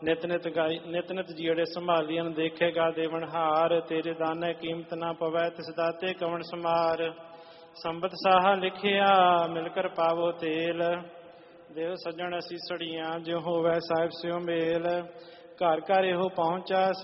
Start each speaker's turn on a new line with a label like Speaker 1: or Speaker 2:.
Speaker 1: ਨਿਤ ਨਿਤ ਜੀੜੇ ਸੰਭਾਲੀਆਂ ਦੇਖੇਗਾ ਦੇਵਨਹਾਰ। ਤੇਰੇ ਦਾਨੇ ਕੀਮਤ ਨਾ ਪਵੈ ਤਿਸ ਦਾਤੇ ਕਵਣ ਸਮਾਰ। ਸੰਬਤ ਸਾਹਾ ਲਿਖਿਆ ਮਿਲ ਕਰ ਪਾਵੋ ਤੇਲ। ਦੇਵ ਸੱਜਣ ਅਸੀਸੜੀਆਂ ਜਿਉ ਹੋਵੈ ਸਾਹਿਬ ਸਿਉ ਮੇਲ। ਘਰ ਘਰ ਇਹੋ ਪਹੁੰਚਾ